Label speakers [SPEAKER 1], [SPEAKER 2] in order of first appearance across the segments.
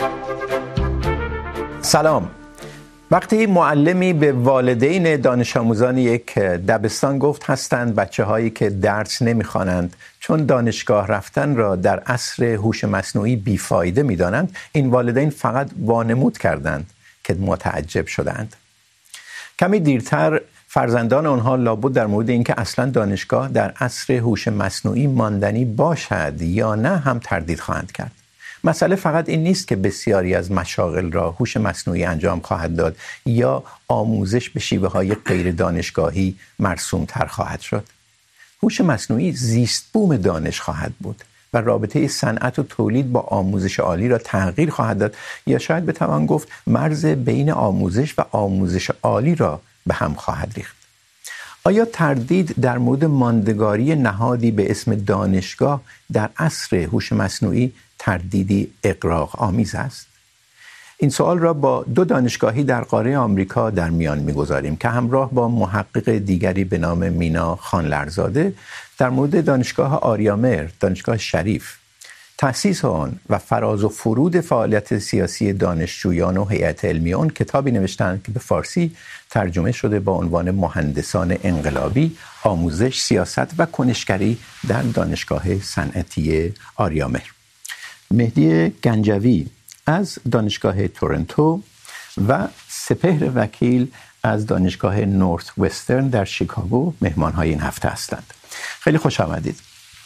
[SPEAKER 1] سلام. وقتی معلمی به والدین دانش آموزان یک دبستان گفت هستند بچه‌هایی که درس نمی‌خوانند چون دانشگاه رفتن را در عصر هوش مصنوعی بیفایده می‌دانند، این والدین فقط وانمود کردند که متعجب شدند. کمی دیرتر فرزندان آنها لابد در مورد اینکه اصلاً دانشگاه در عصر هوش مصنوعی ماندنی باشد یا نه هم تردید خواهند کرد. مسئله فقط این نیست که بسیاری از مشاغل را هوش مصنوعی انجام خواهد داد یا آموزش به شیوه‌های غیر دانشگاهی مرسوم‌تر خواهد شد. هوش مصنوعی زیست بوم دانش خواهد بود و رابطه صنعت و تولید با آموزش عالی را تغییر خواهد داد یا شاید بتوان گفت مرز بین آموزش و آموزش عالی را به هم خواهد ریخت. آیا تردید در مورد ماندگاری نهادی به اسم دانشگاه در عصر هوش مصنوعی تردیدی اغراق آمیز است؟ این سوال را با دو دانشگاهی در قاره آمریکا در میان می‌گذاریم که همراه با محقق دیگری به نام مینا خانلرزاده در مورد دانشگاه آریامر، دانشگاه شریف، تأسیس آن و فراز و فرود فعالیت سیاسی دانشجویان و هیئت علمی آن کتابی نوشتند که به فارسی ترجمه شده با عنوان مهندسان انقلابی، آموزش، سیاست و کنشگری در دانشگاه صنعتی آریامر. مهدی گنجوی از دانشگاه تورنتو و سپهر وکیل از دانشگاه نورث وسترن در شیکاگو مهمان‌های این هفته هستند. خیلی خوش آمدید.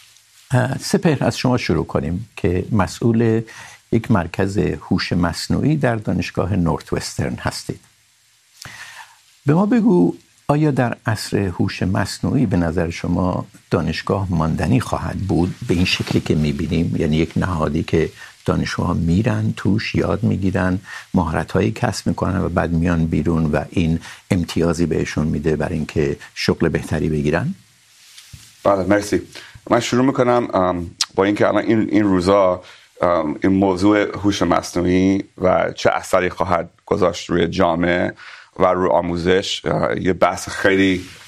[SPEAKER 1] سپهر، از شما شروع کنیم که مسئول یک مرکز هوش مصنوعی در دانشگاه نورث وسترن هستید. به ما بگو آیا در عصر هوش مصنوعی به نظر شما دانشگاه ماندنی خواهد بود به این شکلی که می‌بینیم، یعنی یک نهادی که دانشجوها میرن توش یاد میگیرن، مهارت‌هایی کسب میکنن و بعد میان بیرون و این امتیازی بهشون میده برای اینکه شغل بهتری بگیرن؟
[SPEAKER 2] بله، مرسی. من شروع میکنم با اینکه الان این روزا این موضوع هوش مصنوعی و چه اثری خواهد گذاشت روی جامعه و روی آموزش یه بحث خیلی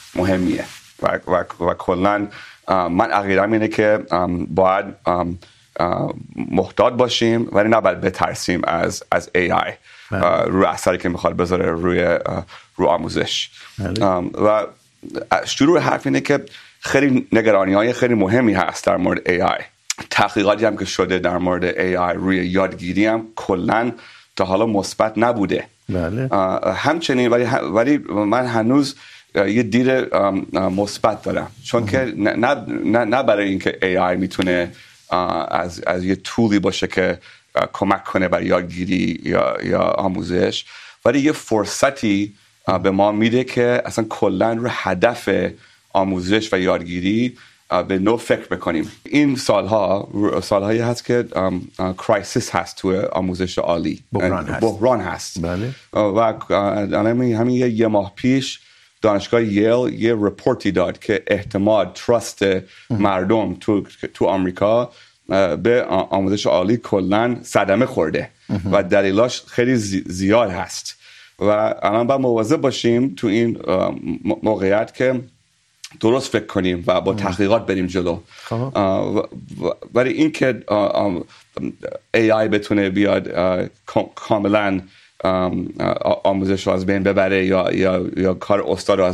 [SPEAKER 2] مهمیه و کلاً من عقیده‌ام اینه که باید محتاط باشیم ولی نباید بترسیم از AI روی اثری که میخواد بذاره روی آموزش. و شروع حرف اینه که خیلی نگرانی‌های خیلی مهمی هست در مورد AI. تحقیقاتی هم که شده در مورد AI روی یادگیری هم کلاً تا حالا مثبت نبوده. بله. همچنین ولی من هنوز یه دید مثبت دارم، چون که نه برای اینکه AI میتونه از یه تولی باشه که کمک کنه برای یادگیری یا آموزش، ولی یه فرصتی به ما میده که اصلا کلاً رو هدف آموزش و یادگیری به نوع فکر بکنیم. این سالهایی هست که کرایسیس هست تو آموزش عالی، بحران هست. بله. و همین یه ماه پیش دانشگاه ییل یه رپورتی داد که احتمال تراست مردم تو آمریکا به آموزش عالی کلاً صدمه خورده و دلیلاش خیلی زیاد هست و الان باید مواظب باشیم تو این موقعیت که درست فکر کنیم و با تحقیقات بریم جلو. ولی این که AI بتونه بیاد کاملاً آموزش رو از بین ببره یا کار استاد رو